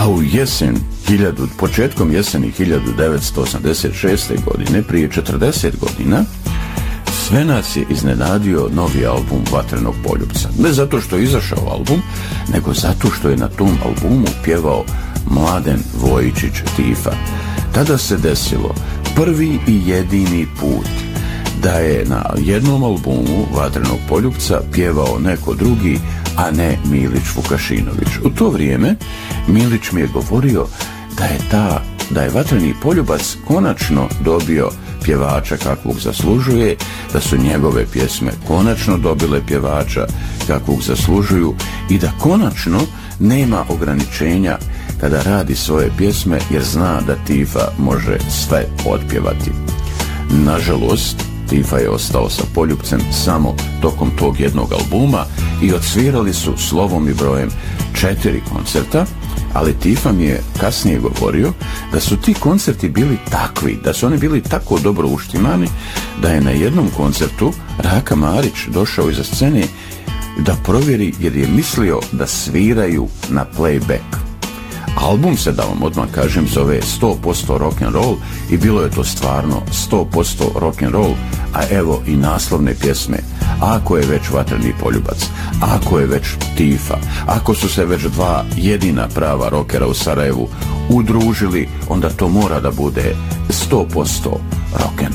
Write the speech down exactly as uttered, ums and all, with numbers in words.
A u jesen, hiljadu, početkom jeseni hiljadu devetsto osamdeset šeste. godine, prije četrdeset godina, sve nas je iznenadio novi album Vatrenog poljupca. Ne zato što je izašao album, nego zato što je na tom albumu pjevao Mladen Vojičić Tifa. Tada se desilo prvi i jedini put da je na jednom albumu Vatrenog poljupca pjevao neko drugi, a ne Milić Vukašinović. U to vrijeme Milić mi je govorio da je ta, da je Vatreni poljubac konačno dobio pjevača kakvog zaslužuje, da su njegove pjesme konačno dobile pjevača kakvog zaslužuju i da konačno nema ograničenja kada radi svoje pjesme, jer zna da Tifa može sve otpjevati. Nažalost, Tifa je ostao sa poljupcem samo tokom tog jednog albuma i odsvirali su slovom i brojem četiri koncerta, ali Tifa mi je kasnije govorio da su ti koncerti bili takvi, da su oni bili tako dobro uštimani, da je na jednom koncertu Raka Marić došao iza scene da provjeri, jer je mislio da sviraju na playback. Album se, da vam odmah kažem, zove sto posto rock'n'roll i bilo je to stvarno sto posto rock'n'roll, a evo i naslovne pjesme. Ako je već Vatreni poljubac, ako je već Tifa, ako su se već dva jedina prava rockera u Sarajevu udružili, onda to mora da bude sto posto rock'n'roll.